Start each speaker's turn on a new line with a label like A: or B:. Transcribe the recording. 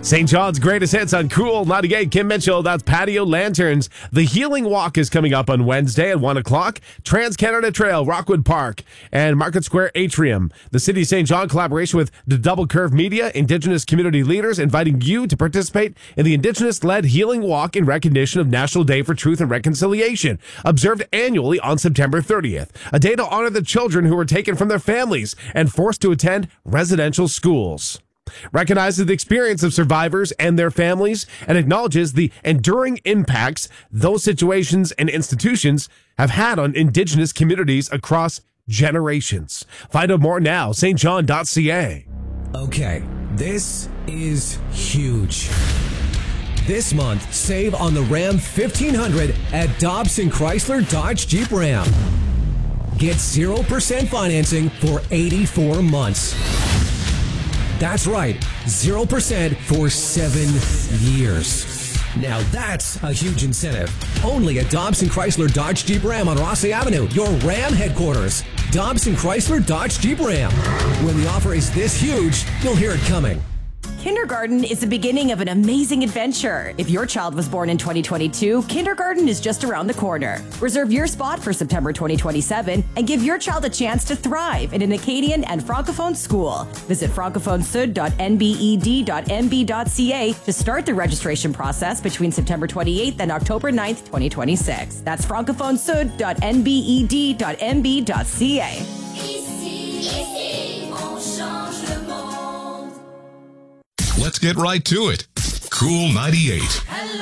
A: St. John's greatest hits on Cool 98. Kim Mitchell, that's Patio Lanterns. The Healing Walk is coming up on Wednesday at 1 o'clock. Trans-Canada Trail, Rockwood Park, and Market Square Atrium. The City of St. John collaboration with the Double Curve Media, Indigenous community leaders, inviting you to participate in the Indigenous-led Healing Walk in recognition of National Day for Truth and Reconciliation, observed annually on September 30th. A day to honor the children who were taken from their families and forced to attend residential schools. Recognizes the experience of survivors and their families and acknowledges the enduring impacts those situations and institutions have had on Indigenous communities across generations. Find out more now, stjohn.ca.
B: Okay, this is huge. This month, save on the Ram 1500 at Dobson Chrysler Dodge Jeep Ram. Get 0% financing for 84 months. That's right, 0% for 7 years. Now that's a huge incentive. Only at Dobson Chrysler Dodge Jeep Ram on Rossley Avenue, your Ram headquarters. Dobson Chrysler Dodge Jeep Ram. When the offer is this huge, you'll hear it coming.
C: Kindergarten is the beginning of an amazing adventure. If your child was born in 2022, kindergarten is just around the corner. Reserve your spot for September 2027 and give your child a chance to thrive in an Acadian and Francophone school. Visit francophonesud.nbed.mb.ca to start the registration process between September 28th and October 9th, 2026. That's francophonesud.nbed.mb.ca.
D: Let's get right to it. Cool 98.